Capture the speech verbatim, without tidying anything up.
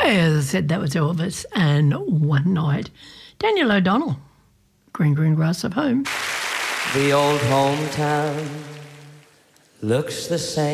As I said, that was Elvis and One Night. Daniel O'Donnell, Green Green Grass of Home. The old hometown looks the same.